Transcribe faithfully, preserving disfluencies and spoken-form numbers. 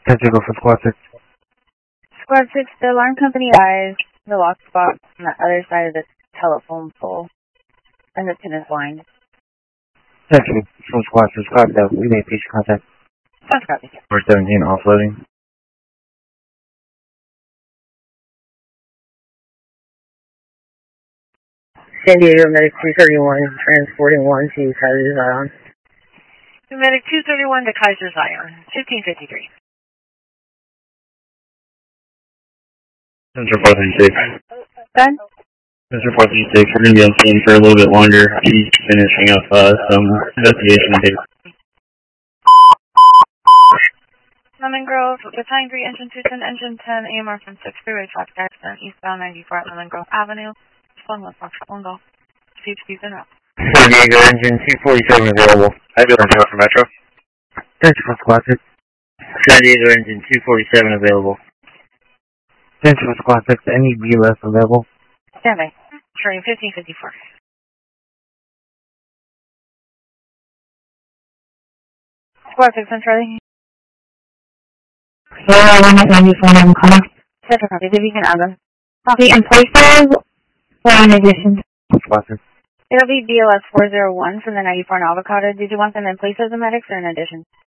ten to go for squad six. Squad six, the alarm company eyes the lock box on the other side of the telephone pole, and the pin is blind. ten to from squad six, copy that. We made patient contact. Sounds copy. four seventeen offloading. San Diego Medic two thirty-one, transporting one to Kaiser Zion. Medic two thirty-one to Kaiser Zion, fifteen fifty-three. Central four thirty-six. Done? Central four thirty-six, we're going to be on scene for a little bit longer. He's finishing up uh, some investigation paper. Lemon Grove, Battalion three, Engine two ten, Engine ten, A M R from six, freeway traffic accident, eastbound ninety-four at Lemon Grove Avenue. Phone one Fox one Golf. Speed speed in up. San Diego Engine two forty-seven available. Ambulance for Metro. ten to from squad six. San Diego Engine two forty-seven available. ten to from squad six, any B L S available. Standby. Train fifteen fifty-four. Squad six on Charlie. Yeah, one at ninety-four, I'm calling. Central copy, if you can add them. Copy in places or in addition? Squad six. It'll be B L S four oh one from the ninety-four and Avocado. Did you want them in place of the medics or in addition?